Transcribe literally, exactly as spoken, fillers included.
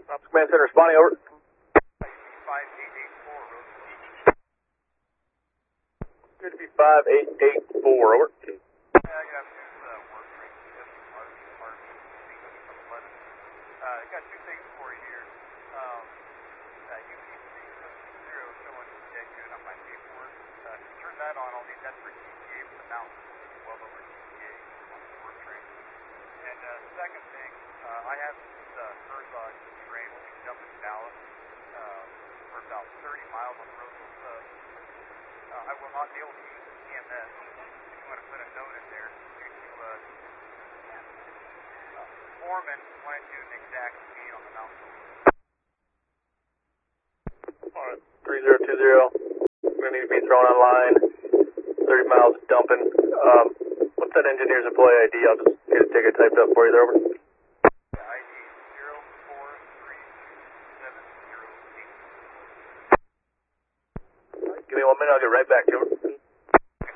Ops Command Center responding, over. five eight eight four, road Good to be five eight eight four, over. Yeah, I got this uh, work rate, this part, part, eleven. Uh, I got two things for you here. Um, uh, U P C zero showing dead good on my paperwork. Uh, if you turn that on, I'll need that for G T A for the mountain, well over G T A on the work train. And uh, second thing, uh, I have this uh, Herzog train will be jumping Dallas uh, for about thirty miles on the road. Uh, uh, I will not be able to use the P M S. I'm going to put a note in there due to uh, uh, Foreman wanted to do an exact speed on the mountain. Alright, three zero two zero. We're going to need to be thrown online. thirty miles dumping. Um, what's that engineer's employee I D? I'll just get a ticket typed up for you there, over. I D zero four three two seven zero eight. Give me one minute, I'll get right back to you.